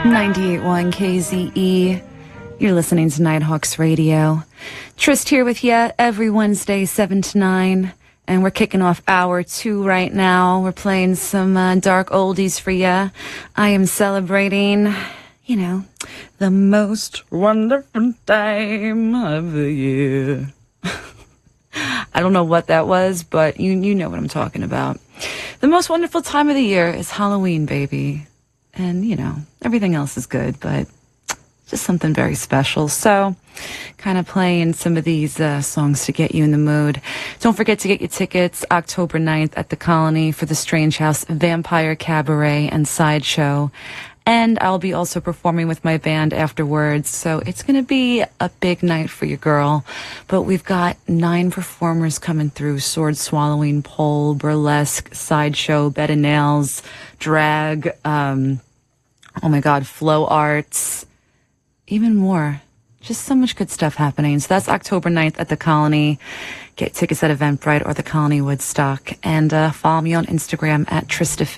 98.1 KZE. You're listening to Nighthawks Radio. Trist here with you every Wednesday, 7 to 9. And we're kicking off hour 2 right now. We're playing some dark oldies for you. I am celebrating, the most wonderful time of the year. I don't know what that was, but you know what I'm talking about. The most wonderful time of the year is Halloween, baby. And, everything else is good, but just something very special. So, kind of playing some of these songs to get you in the mood. Don't forget to get your tickets October 9th at the Colony for the Strange House Vampire Cabaret and Sideshow. And I'll be also performing with my band afterwards. So it's going to be a big night for your girl. But we've got 9 performers coming through: sword swallowing, pole, burlesque, sideshow, bed and nails, drag, flow arts, even more. Just so much good stuff happening. So that's October 9th at the Colony. Get tickets at Eventbrite or the Colony Woodstock. And follow me on Instagram at Trista